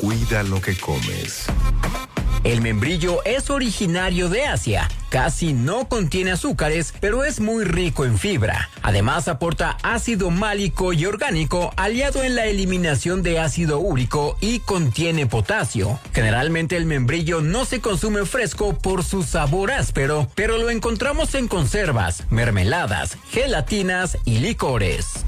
Cuida lo que comes. El membrillo es originario de Asia. Casi no contiene azúcares, pero es muy rico en fibra. Además, aporta ácido málico y orgánico, aliado en la eliminación de ácido úrico y contiene potasio. Generalmente el membrillo no se consume fresco por su sabor áspero, pero lo encontramos en conservas, mermeladas, gelatinas y licores.